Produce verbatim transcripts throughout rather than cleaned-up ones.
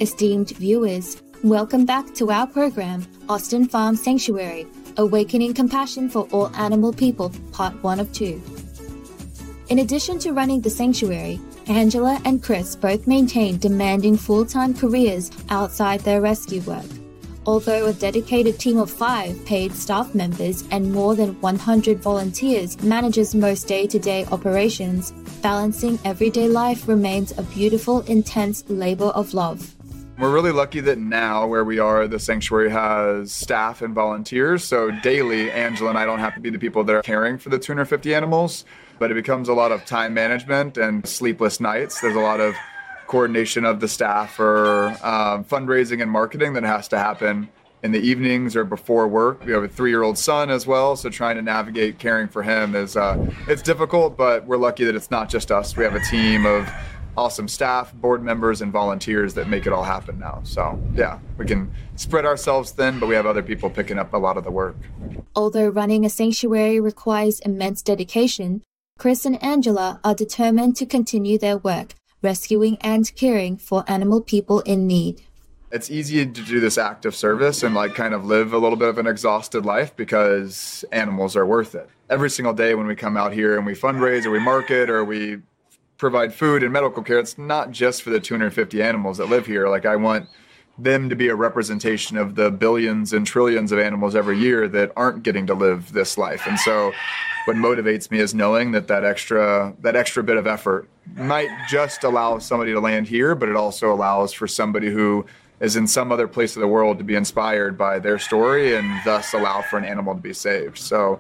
Esteemed viewers, welcome back to our program, Austin Farm Sanctuary, Awakening Compassion for All Animal People, Part one of two. In addition to running the sanctuary, Angela and Chris both maintain demanding full-time careers outside their rescue work. Although a dedicated team of five paid staff members and more than one hundred volunteers manages most day-to-day operations, balancing everyday life remains a beautiful, intense labor of love. We're really lucky that now where we are, the sanctuary has staff and volunteers. So daily, Angela and I don't have to be the people that are caring for the two hundred fifty animals, but it becomes a lot of time management and sleepless nights. There's a lot of coordination of the staff for um, fundraising and marketing that has to happen in the evenings or before work. We have a three-year-old son as well, so trying to navigate caring for him is uh, it's difficult, but we're lucky that it's not just us. We have a team of awesome staff, board members, and volunteers that make it all happen now. So yeah, we can spread ourselves thin, but we have other people picking up a lot of the work. Although running a sanctuary requires immense dedication, Chris and Angela are determined to continue their work, rescuing and caring for animal people in need. It's easy to do this act of service and like kind of live a little bit of an exhausted life because animals are worth it. Every single day when we come out here and we fundraise or we market or we provide food and medical care, it's not just for the two hundred fifty animals that live here. Like I want them to be a representation of the billions and trillions of animals every year that aren't getting to live this life. And so what motivates me is knowing that that extra that extra bit of effort might just allow somebody to land here, but it also allows for somebody who is in some other place of the world to be inspired by their story and thus allow for an animal to be saved. So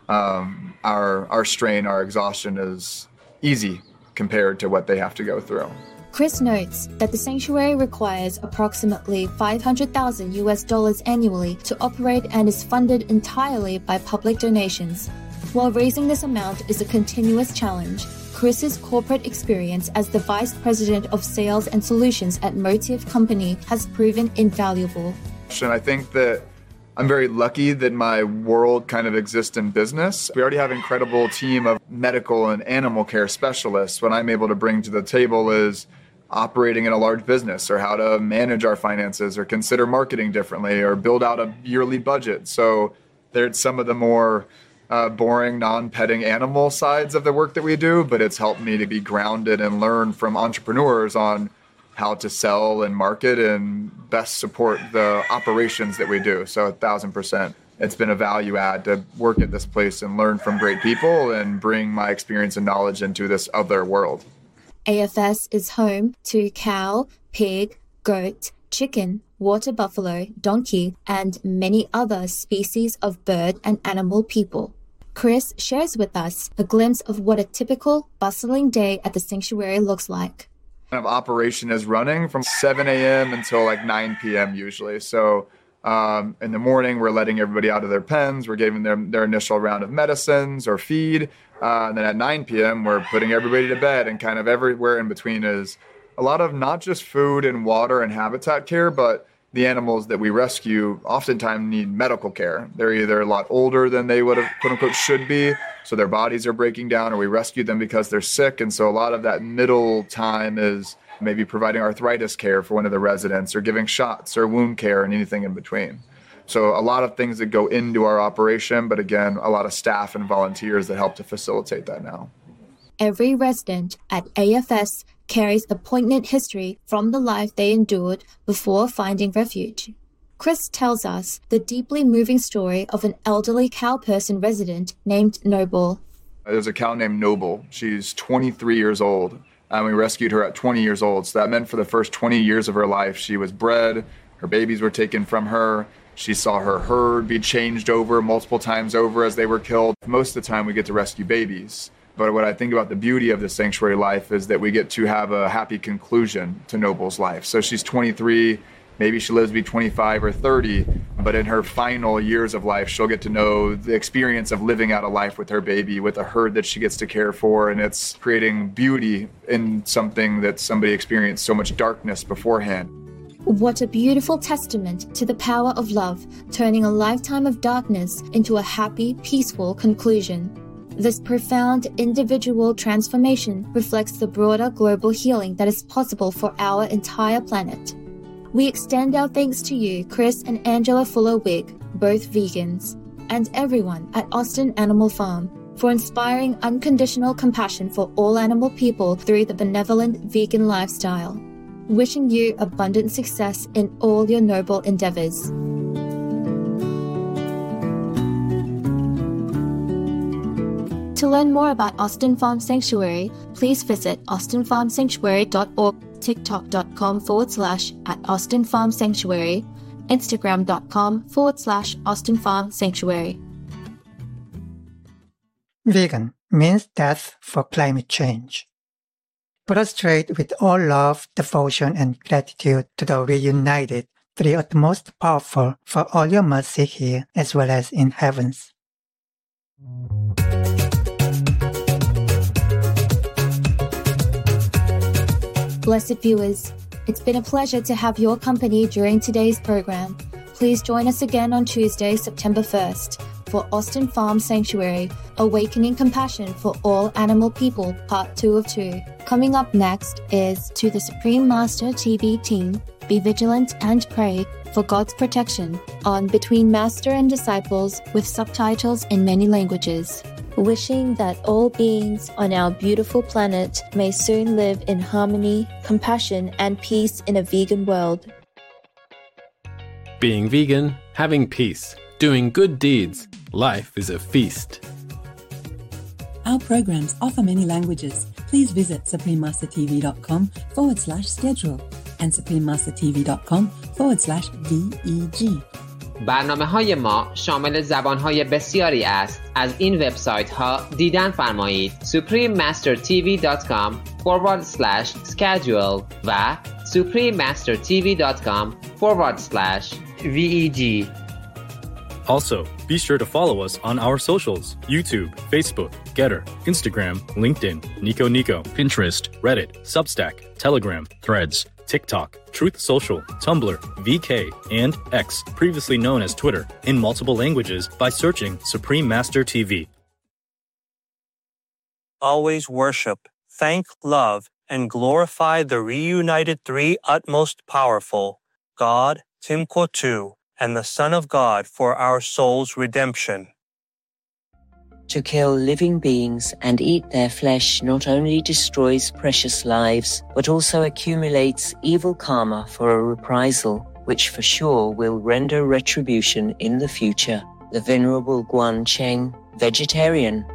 um, our our strain, our exhaustion is easy compared to what they have to go through. Chris notes that the sanctuary requires approximately five hundred thousand U S dollars annually to operate and is funded entirely by public donations. While raising this amount is a continuous challenge, Chris's corporate experience as the Vice President of Sales and Solutions at Motive Company has proven invaluable. And I think that I'm very lucky that my world kind of exists in business. We already have an incredible team of medical and animal care specialists. What I'm able to bring to the table is operating in a large business or how to manage our finances or consider marketing differently or build out a yearly budget. So there's some of the more uh, boring, non-petting animal sides of the work that we do, but it's helped me to be grounded and learn from entrepreneurs on how to sell and market and best support the operations that we do. So a thousand percent, it's been a value add to work at this place and learn from great people and bring my experience and knowledge into this other world. A F S is home to cow, pig, goat, chicken, water buffalo, donkey, and many other species of bird and animal people. Chris shares with us a glimpse of what a typical, bustling day at the sanctuary looks like. Of operation is running from seven a.m. until like nine p.m. usually. So um, in the morning, we're letting everybody out of their pens. We're giving them their initial round of medicines or feed. Uh, and then at nine p.m., we're putting everybody to bed, and kind of everywhere in between is a lot of not just food and water and habitat care, but the animals that we rescue oftentimes need medical care. They're either a lot older than they would have, quote unquote, should be, so their bodies are breaking down, or we rescue them because they're sick. And so a lot of that middle time is maybe providing arthritis care for one of the residents or giving shots or wound care and anything in between. So a lot of things that go into our operation, but again, a lot of staff and volunteers that help to facilitate that now. Every resident at A F S carries a poignant history from the life they endured before finding refuge. Chris tells us the deeply moving story of an elderly cow person resident named Noble. There's a cow named Noble. She's twenty-three years old, and we rescued her at twenty years old. So that meant for the first twenty years of her life, she was bred, her babies were taken from her. She saw her herd be changed over multiple times over as they were killed. Most of the time we get to rescue babies. But what I think about the beauty of the sanctuary life is that we get to have a happy conclusion to Noble's life. So she's twenty-three, maybe she lives to be twenty-five or thirty, but in her final years of life, she'll get to know the experience of living out a life with her baby, with a herd that she gets to care for, and it's creating beauty in something that somebody experienced so much darkness beforehand. What a beautiful testament to the power of love, turning a lifetime of darkness into a happy, peaceful conclusion. This profound individual transformation reflects the broader global healing that is possible for our entire planet. We extend our thanks to you, Chris and Angela Fuller-Wig, both vegans, and everyone at Austin Animal Farm for inspiring unconditional compassion for all animal people through the benevolent vegan lifestyle. Wishing you abundant success in all your noble endeavors. To learn more about Austin Farm Sanctuary, please visit austin farm sanctuary dot org, tiktok.com forward slash at Austin Farm Sanctuary, instagram.com forward slash Austin Farm Sanctuary. Vegan means death for climate change. Prostrate with all love, devotion, and gratitude to the reunited three utmost powerful for all your mercy here as well as in heavens. Blessed viewers, it's been a pleasure to have your company during today's program. Please join us again on Tuesday, September first, for Austin Farm Sanctuary, Awakening Compassion for All Animal People, Part two of two. Coming up next is To the Supreme Master T V team, Be Vigilant and Pray for God's Protection on Between Master and Disciples with subtitles in many languages. Wishing that all beings on our beautiful planet may soon live in harmony, compassion, and peace in a vegan world. Being vegan, having peace, doing good deeds, life is a feast. Our programs offer many languages. Please visit suprememastertv.com forward slash schedule and suprememastertv.com forward slash VEG. برنامه های ما شامل زبان های بسیاری است. از این وبسایت ها دیدن فرمایید suprememastertv.com forward slash schedule و suprememastertv.com forward slash VEG. Also, be sure to follow us on our socials: YouTube, Facebook, Getter, Instagram, LinkedIn, Nico Nico, Pinterest, Reddit, Substack, Telegram, Threads, TikTok, Truth Social, Tumblr, V K, and X, previously known as Twitter, in multiple languages by searching Supreme Master T V. Always worship, thank, love, and glorify the reunited three utmost powerful, God, Timkotu, and the Son of God for our soul's redemption. To kill living beings and eat their flesh not only destroys precious lives, but also accumulates evil karma for a reprisal, which for sure will render retribution in the future. The Venerable Guan Cheng, vegetarian,